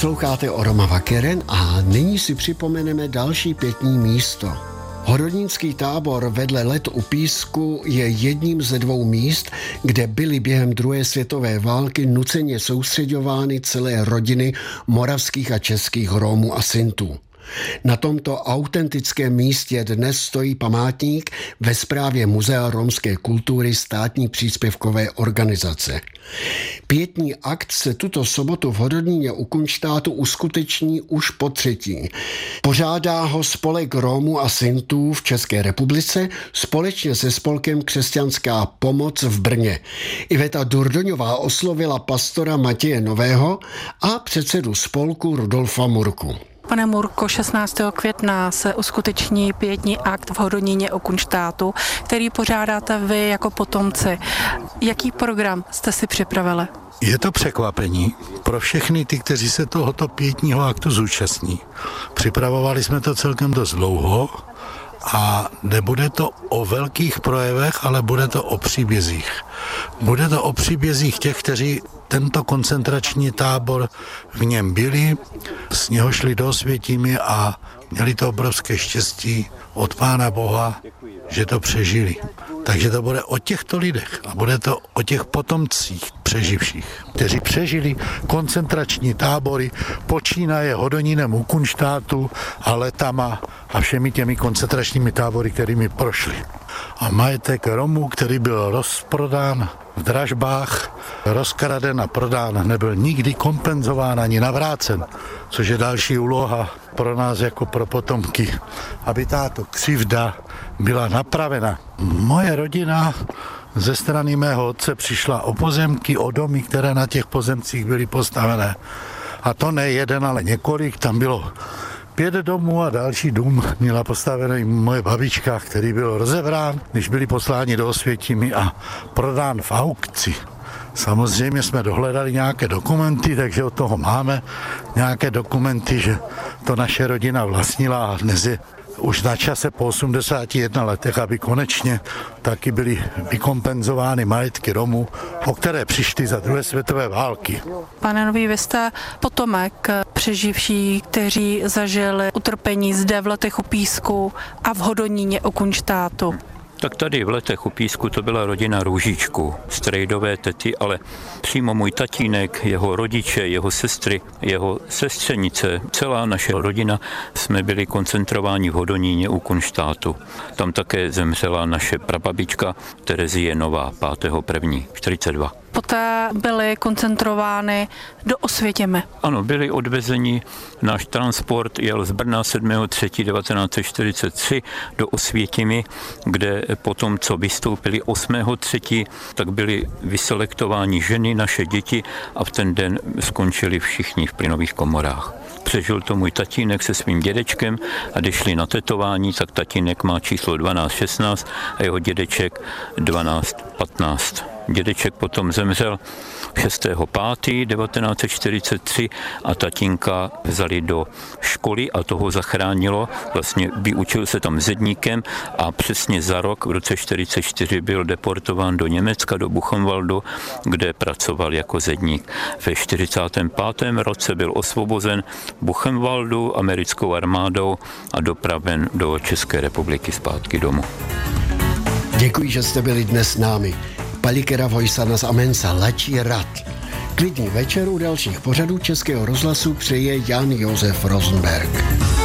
Posloucháte Oroma Vakeren a nyní si připomeneme další pietní místo. Horodnický tábor vedle Let u Písku je jedním ze 2 míst, kde byly během druhé světové války nuceně soustřeďovány celé rodiny moravských a českých Rómů a Sintů. Na tomto autentickém místě dnes stojí památník ve správě Muzea romské kultury státní příspěvkové organizace. Pietní akt se tuto sobotu v Hodoníně u Kunštátu uskuteční už po 3. Pořádá ho Spolek Rómů a Sintů v České republice společně se Spolkem Křesťanská pomoc v Brně. Iveta Durdoňová oslovila pastora Matěje Nového a předsedu spolku Rudolfa Murku. Pane Murko, 16. května se uskuteční pietní akt v Hodoníně u Kunštátu, který pořádáte vy jako potomci. Jaký program jste si připravili? Je to překvapení pro všechny ty, kteří se tohoto pietního aktu zúčastní. Připravovali jsme to celkem dost dlouho a nebude to o velkých projevech, ale bude to o příbězích. Bude to o příbězích těch, kteří tento koncentrační tábor v něm byli, z něho šli do Osvětimi a měli to obrovské štěstí od Pána Boha, že to přežili. Takže to bude o těchto lidech a bude to o těch potomcích přeživších, kteří přežili koncentrační tábory, počínaje Hodonínem u Kunštátu a Letama a všemi těmi koncentračními tábory, kterými prošli. A majetek Romů, který byl rozprodán v dražbách, rozkraden a prodán, nebyl nikdy kompenzován ani navrácen, což je další úloha pro nás jako pro potomky, aby tato křivda byla napravena. Moje rodina ze strany mého otce přišla o pozemky, o domy, které na těch pozemcích byly postavené. A to ne jeden, ale několik, tam bylo 5 domů a další dům měla postavený moje babička, který byl rozebrán, když byli posláni do Osvětimi a prodán v aukci. Samozřejmě jsme dohledali nějaké dokumenty, takže od toho máme nějaké dokumenty, že to naše rodina vlastnila a dnes je už na čase po 81 letech, aby konečně taky byly vykompenzovány majetky Romů, o které přišli za 2. světové války. Pane Nový, vy jste potomek přeživší, kteří zažili utrpení zde v Letech u Písku a v Hodoníně u Kunštátu. Tak tady v Letech u Písku to byla rodina Růžičku, strejdové tety, ale přímo můj tatínek, jeho rodiče, jeho sestry, jeho sestřenice, celá naše rodina jsme byli koncentrováni v Hodoníně u Kunštátu. Tam také zemřela naše prababička Terezie Nová 5.1.42. Poté byly koncentrovány do Osvětimi. Ano, byli odvezeni, náš transport jel z Brna 7.3.1943 do Osvětimi, kde potom, co vystoupili 8.3., tak byli vyselektováni ženy, naše děti a v ten den skončili všichni v plynových komorách. Přežil to můj tatínek se svým dědečkem a když šli na tetování, tak tatínek má číslo 1216 a jeho dědeček 1215. Dědeček potom zemřel 6.5.1943 a tatínka vzali do školy a toho zachránilo. Vlastně vyučil se tam zedníkem a přesně za rok, v roce 1944, byl deportován do Německa, do Buchenwaldu, kde pracoval jako zedník. Ve 45. roce byl osvobozen Buchenwaldu americkou armádou a dopraven do České republiky zpátky domů. Děkuji, že jste byli dnes s námi. Palikera Vojsanas Amensa Lačí Rad. Klidný večer u dalších pořadů Českého rozhlasu přeje Jan Josef Rosenberg.